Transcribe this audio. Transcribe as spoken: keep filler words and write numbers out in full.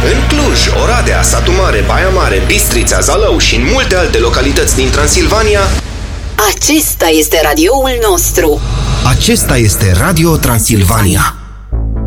În Cluj, Oradea, Satu Mare, Baia Mare, Bistrița, Zalău și în multe alte localități din Transilvania, acesta este radioul nostru. acesta este Radio Transilvania.